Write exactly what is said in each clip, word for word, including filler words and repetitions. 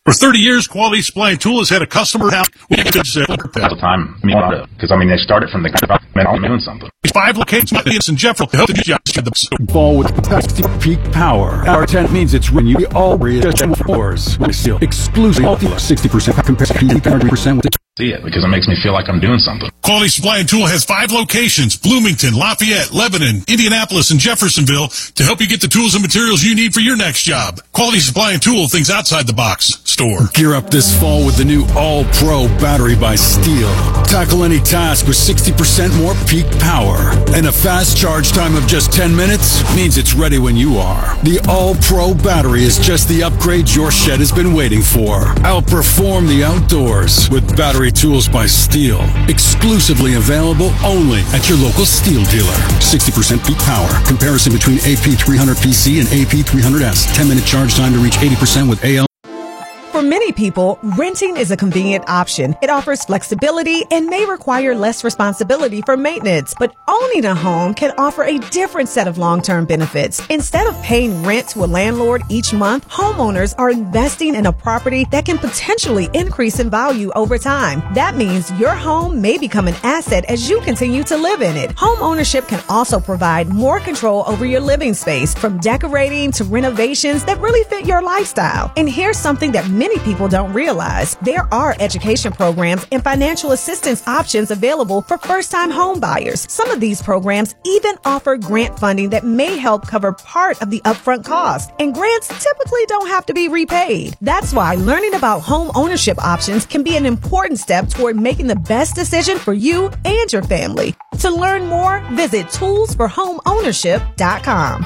For thirty years, Quality Supply and Tool has had a customer house with a good sale. All the time, because I mean, they started from the man all doing something. Five locations in Jeffrey to help you get the fall with peak power. Our tent means it's when you all read floors. Still exclusive sixty percent compared to thirty percent with see it because it makes me feel like I'm doing something. Quality Supply and Tool has five locations: Bloomington, Lafayette, Lebanon, Indianapolis, and Jeffersonville to help you get the tools and materials you need for your next job. Quality Supply and Tool thinks outside the box store. Gear up this fall with the new All-Pro battery by Steel. Tackle any task with sixty percent more peak power. And a fast charge time of just ten minutes means it's ready when you are. The All-Pro battery is just the upgrade your shed has been waiting for. Outperform the outdoors with battery tools by Steel. Exclusively available only at your local Steel dealer. sixty percent peak power. Comparison between A P three hundred P C and A P three hundred S. ten minute charge time to reach eighty percent with A L. For many people, renting is a convenient option. It offers flexibility and may require less responsibility for maintenance. But owning a home can offer a different set of long-term benefits. Instead of paying rent to a landlord each month, homeowners are investing in a property that can potentially increase in value over time. That means your home may become an asset as you continue to live in it. Home ownership can also provide more control over your living space, from decorating to renovations that really fit your lifestyle. And here's something that many Many people don't realize. There are education programs and financial assistance options available for first-time home buyers. Some of these programs even offer grant funding that may help cover part of the upfront cost. And grants typically don't have to be repaid. That's why learning about home ownership options can be an important step toward making the best decision for you and your family. To learn more, visit tools for home ownership dot com.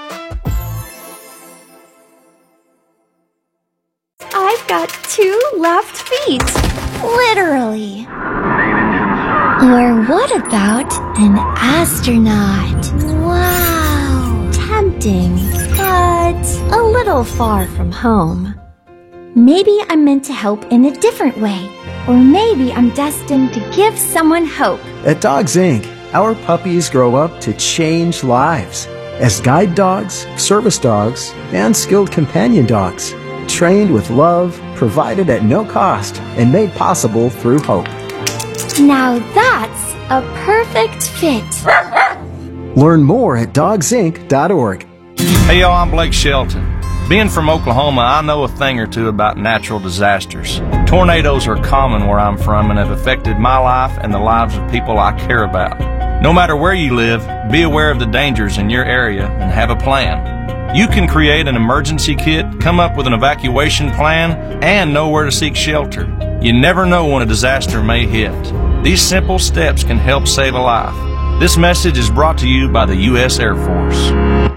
I've got two left feet. Literally. Or what about an astronaut? Wow. Tempting, but a little far from home. Maybe I'm meant to help in a different way. Or maybe I'm destined to give someone hope. At Dogs Incorporated, our puppies grow up to change lives as guide dogs, service dogs, and skilled companion dogs. Trained with love, provided at no cost, and made possible through hope. Now that's a perfect fit. Learn more at dogs inc dot org. Hey y'all, I'm Blake Shelton. Being from Oklahoma, I know a thing or two about natural disasters. Tornadoes are common where I'm from and have affected my life and the lives of people I care about. No matter where you live, be aware of the dangers in your area and have a plan. You can create an emergency kit, come up with an evacuation plan, and know where to seek shelter. You never know when a disaster may hit. These simple steps can help save a life. This message is brought to you by the U S Air Force.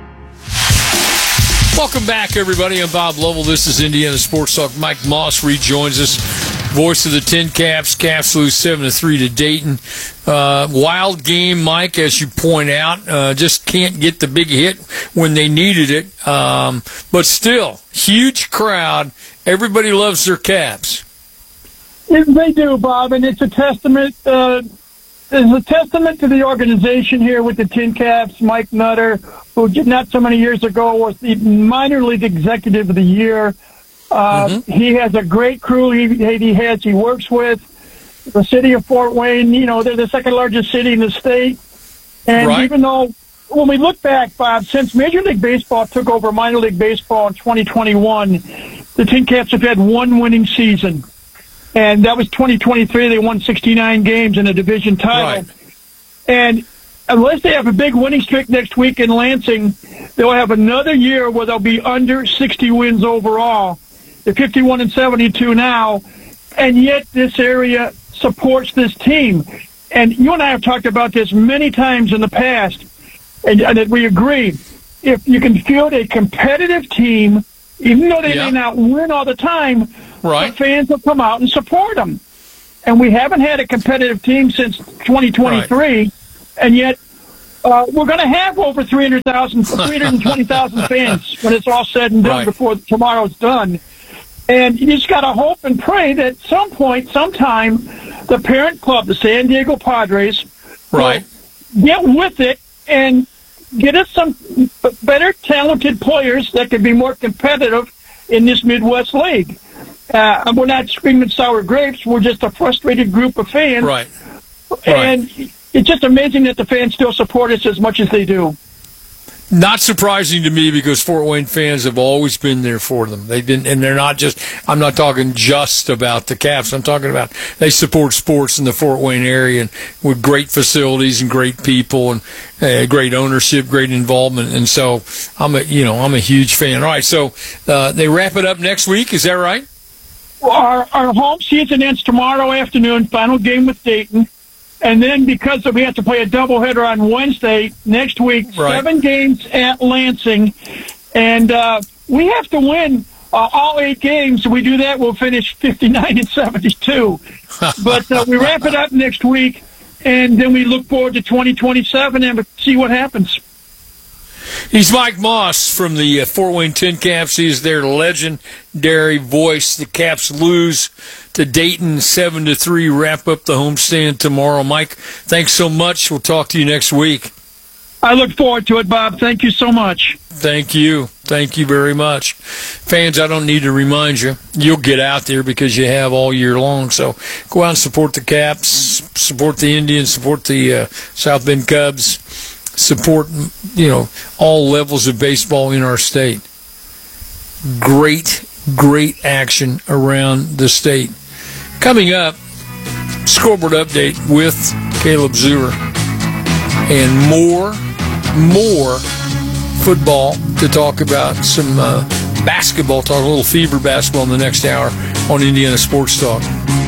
Welcome back, everybody. I'm Bob Lovell. This is Indiana Sports Talk. Mike Moss rejoins us, voice of the Tin Caps. Caps lose seven to three to Dayton. Uh, wild game, Mike, as you point out. Uh, just can't get the big hit when they needed it. Um, but still, huge crowd. Everybody loves their Caps. They do, Bob, and it's a testament. Uh, it's a testament to the organization here with the Tin Caps. Mike Nutter, who not so many years ago was the minor league executive of the year. Uh, mm-hmm. He has a great crew he, he has, he works with. The city of Fort Wayne, you know, they're the second largest city in the state. And right. even though, when we look back, Bob, since Major League Baseball took over minor league baseball in twenty twenty-one, the Tin Caps have had one winning season. And that was twenty twenty-three. They won sixty-nine games in a division title. Right. And unless they have a big winning streak next week in Lansing, they'll have another year where they'll be under sixty wins overall. They're fifty-one and seventy-two now, and yet this area supports this team. And you and I have talked about this many times in the past, and, and we agree. If you can field a competitive team, even though they yeah. may not win all the time, right. the fans will come out and support them. And we haven't had a competitive team since twenty twenty-three, right. and yet uh, we're going to have over three hundred thousand, three hundred twenty thousand fans when it's all said and done right. before tomorrow's done. And you just got to hope and pray that at some point, sometime, the parent club, the San Diego Padres, right. will get with it and get us some better talented players that can be more competitive in this Midwest League. Uh, we're not screaming sour grapes. We're just a frustrated group of fans. Right. And right. It's just amazing that the fans still support us as much as they do. Not surprising to me because Fort Wayne fans have always been there for them. They've been, and they're not just, I'm not talking just about the Caps. I'm talking about they support sports in the Fort Wayne area and with great facilities and great people and uh, great ownership, great involvement. And so I'm a, you know, I'm a huge fan. All right. So uh, they wrap it up next week. Is that right? Well, our, our home season ends tomorrow afternoon, final game with Dayton. And then because we have to play a doubleheader on Wednesday next week, right. seven games at Lansing. And uh, we have to win uh, all eight games. If we do that, we'll finish fifty-nine and seventy-two. But uh, we wrap it up next week, and then we look forward to twenty twenty-seven and see what happens. He's Mike Moss from the uh, Fort Wayne Tin Caps. He's their legendary voice. The Caps lose to Dayton seven to three. Wrap up the homestand tomorrow. Mike, thanks so much. We'll talk to you next week. I look forward to it, Bob. Thank you so much. Thank you. Thank you very much. Fans, I don't need to remind you. You'll get out there because you have all year long. So go out and support the Caps, support the Indians, support the uh, South Bend Cubs. Support, you know, all levels of baseball in our state. Great, great action around the state. Coming up, scoreboard update with Caleb Zuer. And more, more football to talk about. Some uh, basketball talk, a little fever basketball in the next hour on Indiana Sports Talk.